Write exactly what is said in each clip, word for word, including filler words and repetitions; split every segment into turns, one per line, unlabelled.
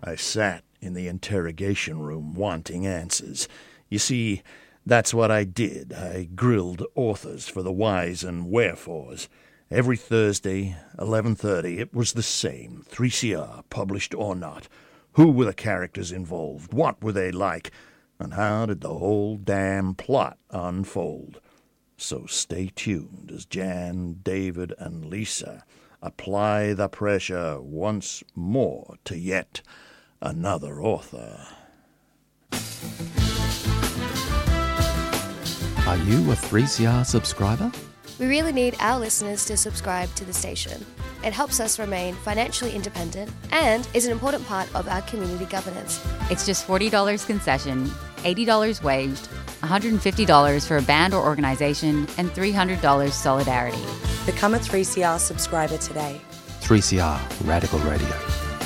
I sat in the interrogation room wanting answers. You see, that's what I did. I grilled authors for the whys and wherefores. Every Thursday, eleven thirty, it was the same, three C R, published or not. Who were the characters involved? What were they like? And how did the whole damn plot unfold? So stay tuned as Jan, David, and Lisa apply the pressure once more to yet another author.
Are you a three C R subscriber?
We really need our listeners to subscribe to the station. It helps us remain financially independent and is an important part of our community governance.
It's just forty dollars concession, eighty dollars waived, one hundred fifty dollars for a band or organisation, and three hundred dollars solidarity.
Become a three C R subscriber today.
three C R Radical Radio.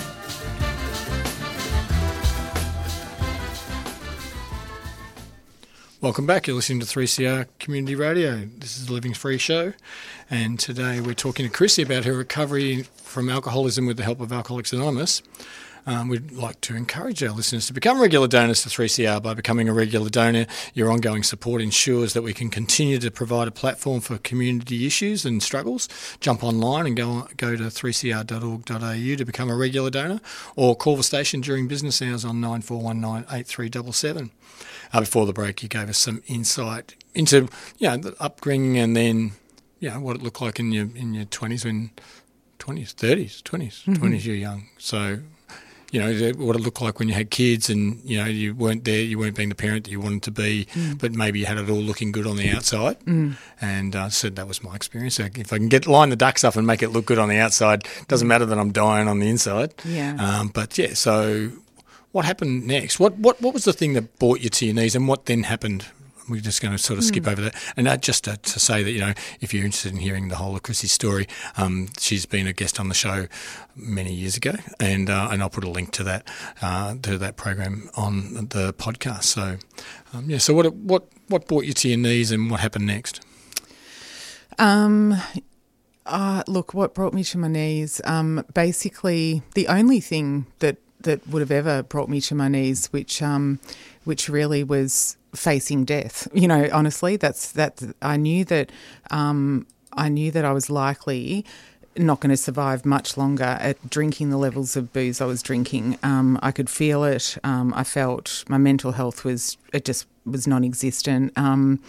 Welcome back. You're listening to three C R Community Radio. This is the Living Free Show, and today we're talking to Chrissy about her recovery from alcoholism with the help of Alcoholics Anonymous. Um, we'd like to encourage our listeners to become regular donors to three C R. By becoming a regular donor, your ongoing support ensures that we can continue to provide a platform for community issues and struggles. Jump online and go go to three c r dot org dot a u to become a regular donor, or call the station during business hours on nine four one nine, eight three seven seven. Uh, before the break, you gave us some insight into, you know, the upbringing, and then, you know, what it looked like in your in your twenties, when twenties, thirties, twenties, mm-hmm. twenties, you're young. So, you know, what it looked like when you had kids, and, you know, you weren't there, you weren't being the parent that you wanted to be, mm. but maybe you had it all looking good on the outside. Mm. And I uh, said that was my experience. If I can get line the ducks up and make it look good on the outside, doesn't matter that I'm dying on the inside.
Yeah.
Um, but yeah, so. What happened next? What what what was the thing that brought you to your knees, and what then happened? We're just going to sort of skip mm. over that. And uh, just to, to say that, you know, if you're interested in hearing the whole of Chrissy's story, um, she's been a guest on the show many years ago, and uh, and I'll put a link to that uh, to that program on the podcast. So, um, yeah. So what what what brought you to your knees, and what happened next?
Um. Uh, look, what brought me to my knees? Um, basically, the only thing that. that would have ever brought me to my knees, which um, which really was facing death. You know, honestly, that's that. I knew that um, I knew that I was likely not going to survive much longer at drinking the levels of booze I was drinking. Um, I could feel it. Um, I felt my mental health was it just was non-existent. Um,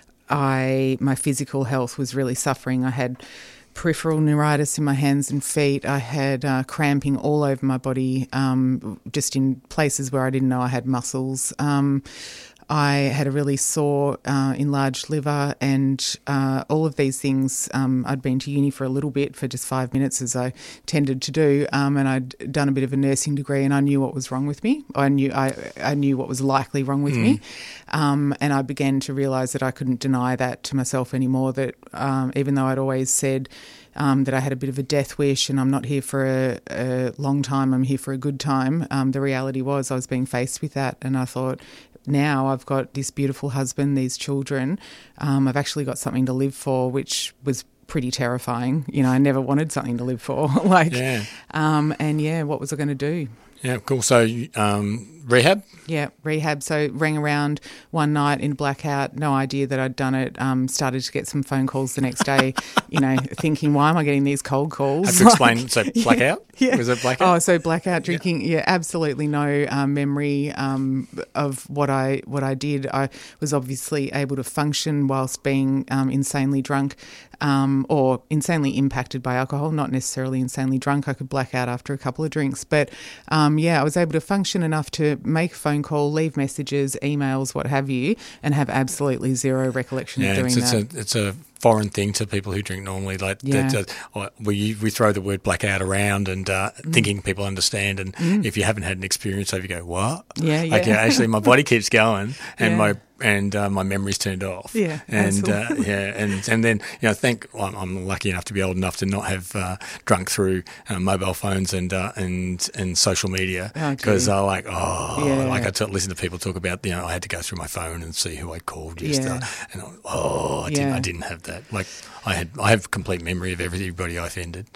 I my physical health was really suffering. I had peripheral neuritis in my hands and feet. I had uh, cramping all over my body, um, just in places where I didn't know I had muscles. Um, I had a really sore, uh, enlarged liver, and uh, all of these things. Um, I'd been to uni for a little bit, for just five minutes, as I tended to do, um, and I'd done a bit of a nursing degree, and I knew what was wrong with me. I knew I, I knew what was likely wrong with mm. me, um, and I began to realise that I couldn't deny that to myself anymore. That um, even though I'd always said Um, that I had a bit of a death wish and I'm not here for a, a long time, I'm here for a good time. Um, the reality was I was being faced with that, and I thought, now I've got this beautiful husband, these children, um, I've actually got something to live for, which was pretty terrifying. You know, I never wanted something to live for. like,
yeah.
Um, and yeah, what was I going to do?
Yeah, cool. So um, rehab?
Yeah, rehab. So rang around one night in blackout, no idea that I'd done it. Um, started to get some phone calls the next day, you know, thinking, why am I getting these cold calls?
Have to explain, like, so blackout?
Yeah, yeah.
Was it blackout?
Oh, so blackout drinking, yeah, yeah absolutely no um, memory um, of what I what I did. I was obviously able to function whilst being um, insanely drunk um, or insanely impacted by alcohol, not necessarily insanely drunk. I could black out after a couple of drinks. But, um, yeah, I was able to function enough to make a phone call, leave messages, emails, what have you, and have absolutely zero recollection
yeah,
of doing
it's, it's
that.
A, it's a foreign thing to people who drink normally. Like
yeah.
that, uh, we we throw the word blackout around and uh, mm. thinking people understand. And mm. if you haven't had an experience, so you go, what?
Yeah, yeah.
Okay, actually, my body keeps going, and
yeah.
my and uh, my memory's turned off.
Yeah,
and uh, yeah, and and then you know, thank well, I'm, I'm lucky enough to be old enough to not have uh, drunk through uh, mobile phones and uh, and and social media because
oh,
I like oh
yeah.
like I t- listen to people talk about you know I had to go through my phone and see who I called yesterday,
Yeah.
and I, oh I
Yeah.
didn't I didn't have that. Like I had I have complete memory of everybody I offended.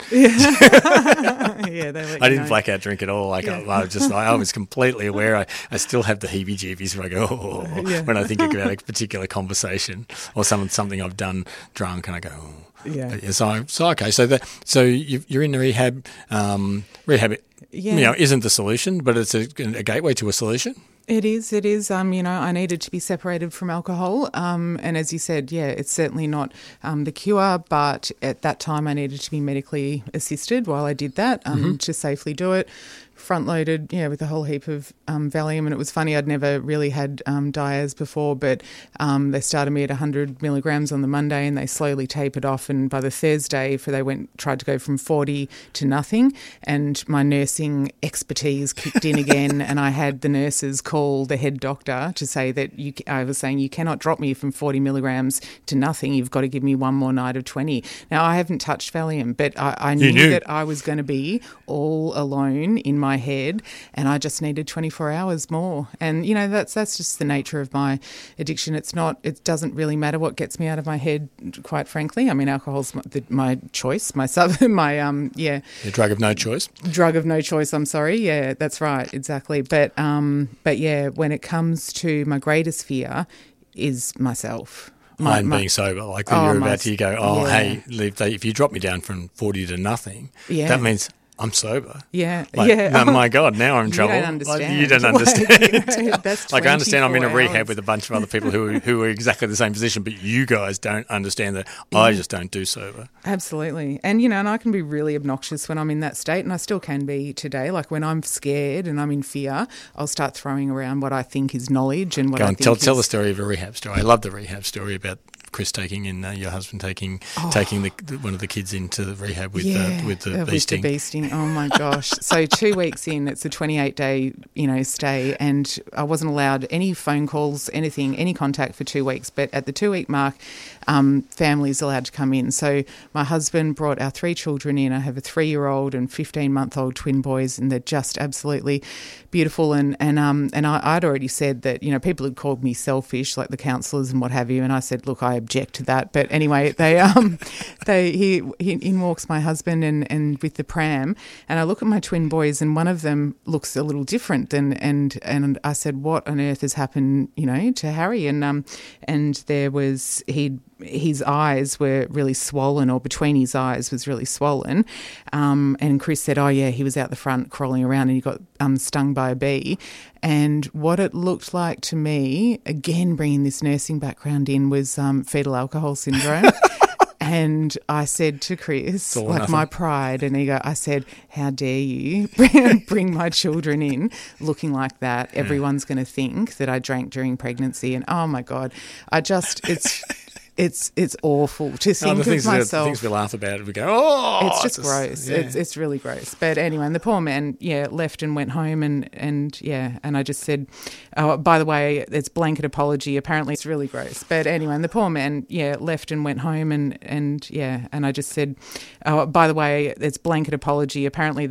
yeah, they let
I
you
didn't
know.
blackout drink at all. Like
Yeah.
I, I was just, I was completely aware. I, I still have the heebie-jeebies where I go, oh,
Yeah.
when I think about a particular conversation or some, something I've done drunk, and I go, oh.
Yeah.
But yeah, so, so okay, so that, so you, you're in the rehab. Um, rehab,
Yeah.
you know, isn't the solution, but it's a, a gateway to a solution.
It is, it is. Um, you know, I needed to be separated from alcohol. Um, and as you said, yeah, it's certainly not um, the cure, but at that time I needed to be medically assisted while I did that um,
Mm-hmm.
to safely do it. Front loaded, yeah, with a whole heap of um, Valium. And it was funny, I'd never really had um, Diaz before, but um, they started me at one hundred milligrams on the Monday and they slowly tapered off. And by the Thursday, for they went tried to go from forty to nothing. And my nursing expertise kicked in again. And I had the nurses call the head doctor to say that you, I was saying, you cannot drop me from forty milligrams to nothing. You've got to give me one more night of twenty. Now, I haven't touched Valium, but I, I knew,
knew.
that I was going to be all alone in my head, and I just needed twenty-four hours more. And you know, that's that's just the nature of my addiction. It's not, it doesn't really matter what gets me out of my head, quite frankly. I mean, alcohol's my, the, my choice, my sub, my um, yeah,
A drug of no choice.
drug of no choice. I'm sorry, yeah, that's right, exactly. But um, but yeah, when it comes to my greatest fear, is myself. My,
I'm
my-
being sober. Like when
Oh,
you're
my-
about to, you go, oh,
yeah.
hey, if, they, if you drop me down from forty to nothing,
Yeah.
that means I'm sober.
Yeah,
Like,
yeah.
oh my God, now I'm in
You
trouble.
don't
Like,
understand.
you don't
Like,
understand.
you know, that's
like I understand I'm in a
twenty-four
rehab
hours.
with a bunch of other people who are, who are exactly the same position, but you guys don't understand that I just don't do sober.
Absolutely. And, you know, and I can be really obnoxious when I'm in that state, and I still can be today. Like when I'm scared and I'm in fear, I'll start throwing around what I think is knowledge and what
Go
I
and
think
tell,
is...
tell the story of a rehab story. I love the rehab story about Chris taking in, uh, your husband taking taking the, the, one of the kids into the rehab with,
yeah,
uh, with the
uh,
bee sting.
With the bee sting. Oh, my gosh. So two weeks in, it's a twenty-eight day, you know, stay, and I wasn't allowed any phone calls, anything, any contact for two weeks. But at the two-week mark, um, families allowed to come in. So my husband brought our three children in. I have a three-year-old and fifteen-month-old twin boys, and they're just absolutely beautiful. And and um and I, I'd already said that, you know, people had called me selfish, like the counsellors and what have you. And I said, look, I object to that. But anyway, they um they he, he in walks my husband and and with the pram, and I look at my twin boys, and one of them looks a little different than and and I said, what on earth has happened, you know, to Harry? And um and there was he'd his eyes were really swollen, or between his eyes was really swollen. Um, and Chris said, oh, yeah, he was out the front crawling around and he got um, stung by a bee. And what it looked like to me, again, bringing this nursing background in, was um, fetal alcohol syndrome. And I said to Chris,
all or
like
nothing.
my pride and ego, I said, how dare you bring, bring my children in looking like that? Everyone's going to think that I drank during pregnancy. And oh, my God, I just, it's... It's it's awful to
Oh,
think
the,
of
things that, the
myself.
things we laugh about, we go, oh,
It's just
a-
gross.
yeah.
It's it's really gross. But anyway, and the poor man, yeah, left and went home, and, and yeah, and I just said, oh, by the way, it's blanket apology. Apparently, it's really gross. But anyway, and the poor man, yeah, left and went home, and, and yeah, and I just said, oh, by the way, it's blanket apology. Apparently,